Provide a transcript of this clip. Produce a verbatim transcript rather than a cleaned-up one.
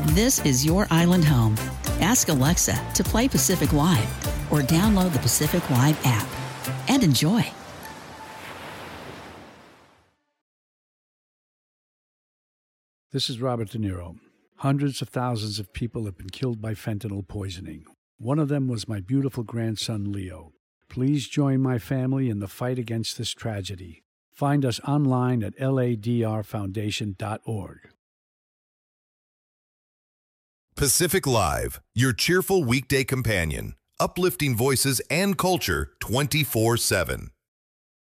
This is your island home. Ask Alexa to play Pacific Live or download the Pacific Live app and enjoy. This is Robert De Niro. Hundreds of thousands of people have been killed by fentanyl poisoning. One of them was my beautiful grandson, Leo. Please join my family in the fight against this tragedy. Find us online at L A D R foundation dot org. Pacific Live, your cheerful weekday companion, uplifting voices and culture twenty-four seven.